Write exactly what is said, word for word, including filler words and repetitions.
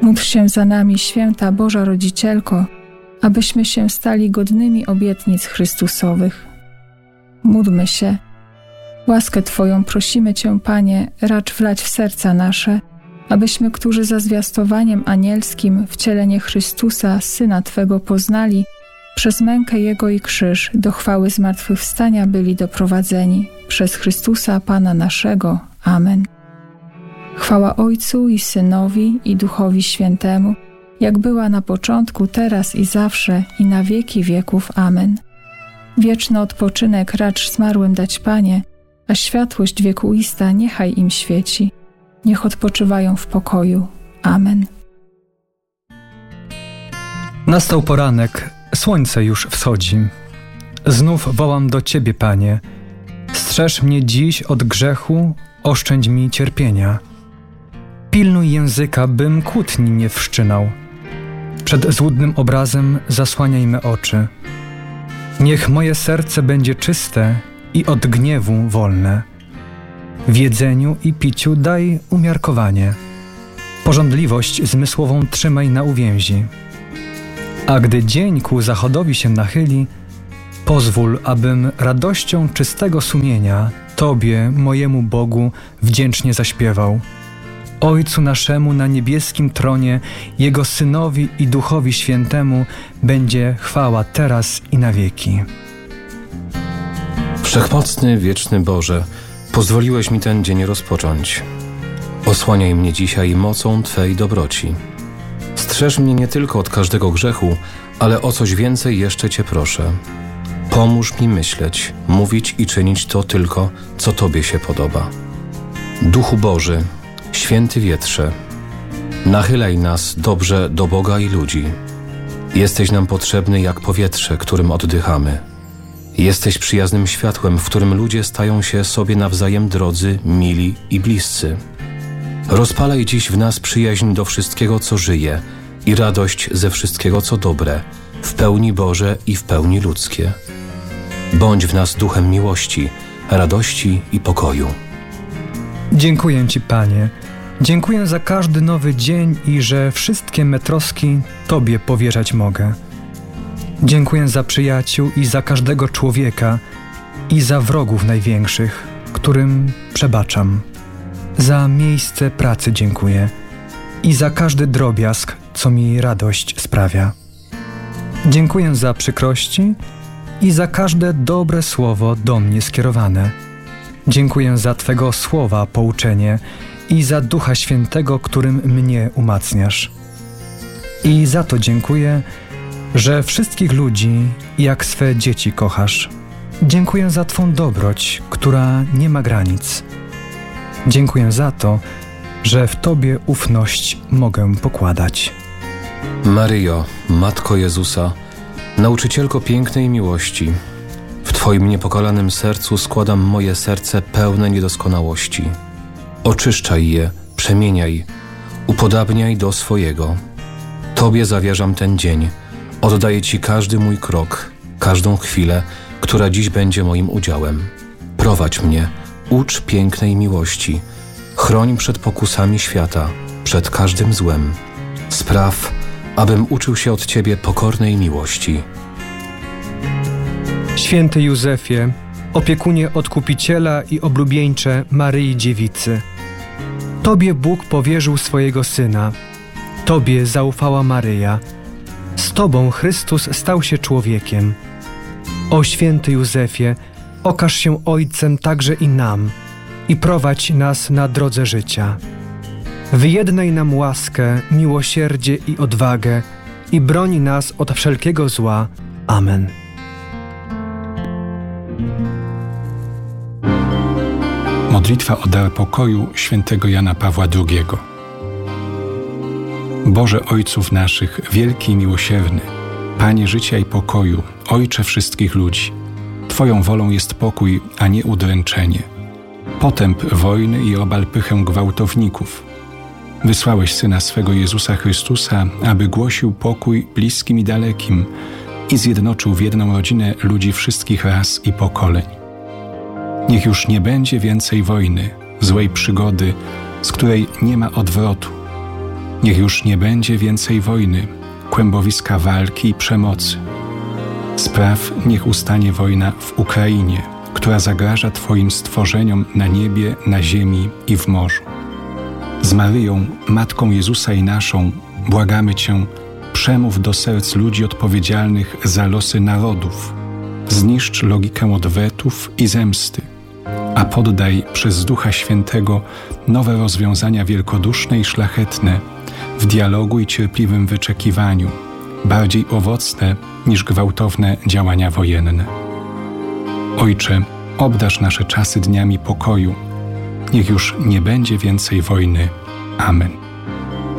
Módl się za nami, święta Boża Rodzicielko, abyśmy się stali godnymi obietnic Chrystusowych. Módlmy się. Łaskę Twoją prosimy Cię, Panie, racz wlać w serca nasze, abyśmy, którzy za zwiastowaniem anielskim wcielenie Chrystusa, Syna Twego, poznali, przez mękę Jego i krzyż do chwały zmartwychwstania byli doprowadzeni. Przez Chrystusa Pana naszego. Amen. Chwała Ojcu i Synowi i Duchowi Świętemu, jak była na początku, teraz i zawsze, i na wieki wieków. Amen. Wieczny odpoczynek racz zmarłym dać, Panie, a światłość wiekuista niechaj im świeci. Niech odpoczywają w pokoju. Amen. Nastał poranek, słońce już wschodzi. Znów wołam do Ciebie, Panie. Strzeż mnie dziś od grzechu, oszczędź mi cierpienia. Pilnuj języka, bym kłótni nie wszczynał. Przed złudnym obrazem zasłaniaj me oczy. Niech moje serce będzie czyste i od gniewu wolne. W jedzeniu i piciu daj umiarkowanie. Pożądliwość zmysłową trzymaj na uwięzi. A gdy dzień ku zachodowi się nachyli, pozwól, abym radością czystego sumienia Tobie, mojemu Bogu, wdzięcznie zaśpiewał. Ojcu naszemu na niebieskim tronie, Jego Synowi i Duchowi Świętemu będzie chwała teraz i na wieki. Wszechmocny, wieczny Boże, pozwoliłeś mi ten dzień rozpocząć. Osłaniaj mnie dzisiaj mocą Twej dobroci. Strzeż mnie nie tylko od każdego grzechu, ale o coś więcej jeszcze Cię proszę. Pomóż mi myśleć, mówić i czynić to tylko, co Tobie się podoba. Duchu Boży, Święty Wietrze, nachylaj nas dobrze do Boga i ludzi. Jesteś nam potrzebny jak powietrze, którym oddychamy. Jesteś przyjaznym światłem, w którym ludzie stają się sobie nawzajem drodzy, mili i bliscy. Rozpalaj dziś w nas przyjaźń do wszystkiego, co żyje i radość ze wszystkiego, co dobre, w pełni Boże i w pełni ludzkie. Bądź w nas duchem miłości, radości i pokoju. Dziękuję Ci, Panie. Dziękuję za każdy nowy dzień i że wszystkie me troski Tobie powierzać mogę. Dziękuję za przyjaciół i za każdego człowieka i za wrogów największych, którym przebaczam. Za miejsce pracy dziękuję i za każdy drobiazg, co mi radość sprawia. Dziękuję za przykrości i za każde dobre słowo do mnie skierowane. Dziękuję za Twego słowa pouczenie i za Ducha Świętego, którym mnie umacniasz. I za to dziękuję, że wszystkich ludzi jak swe dzieci kochasz. Dziękuję za Twą dobroć, która nie ma granic. Dziękuję za to, że w Tobie ufność mogę pokładać. Maryjo, Matko Jezusa, nauczycielko pięknej miłości, w Twoim niepokalanym sercu składam moje serce pełne niedoskonałości. Oczyszczaj je, przemieniaj, upodabniaj do swojego. Tobie zawierzam ten dzień, oddaję Ci każdy mój krok, każdą chwilę, która dziś będzie moim udziałem. Prowadź mnie, ucz pięknej miłości, chroń przed pokusami świata, przed każdym złem. Spraw, abym uczył się od Ciebie pokornej miłości. Święty Józefie, opiekunie Odkupiciela i oblubieńcze Maryi Dziewicy, Tobie Bóg powierzył swojego Syna, Tobie zaufała Maryja, z Tobą Chrystus stał się człowiekiem. O święty Józefie, okaż się Ojcem także i nam i prowadź nas na drodze życia. Wyjednaj nam łaskę, miłosierdzie i odwagę i broń nas od wszelkiego zła. Amen. Modlitwa o dar pokoju świętego Jana Pawła drugiego. Boże Ojców naszych, wielki i miłosierny, Panie życia i pokoju, Ojcze wszystkich ludzi, Twoją wolą jest pokój, a nie udręczenie. Potęp wojny i obal pychę gwałtowników. Wysłałeś Syna swego Jezusa Chrystusa, aby głosił pokój bliskim i dalekim i zjednoczył w jedną rodzinę ludzi wszystkich ras i pokoleń. Niech już nie będzie więcej wojny, złej przygody, z której nie ma odwrotu. Niech już nie będzie więcej wojny, kłębowiska walki i przemocy. Spraw, niech ustanie wojna w Ukrainie, która zagraża Twoim stworzeniom na niebie, na ziemi i w morzu. Z Maryją, Matką Jezusa i naszą, błagamy Cię, przemów do serc ludzi odpowiedzialnych za losy narodów. Zniszcz logikę odwetów i zemsty, a poddaj przez Ducha Świętego nowe rozwiązania wielkoduszne i szlachetne w dialogu i cierpliwym wyczekiwaniu, bardziej owocne niż gwałtowne działania wojenne. Ojcze, obdarz nasze czasy dniami pokoju. Niech już nie będzie więcej wojny. Amen.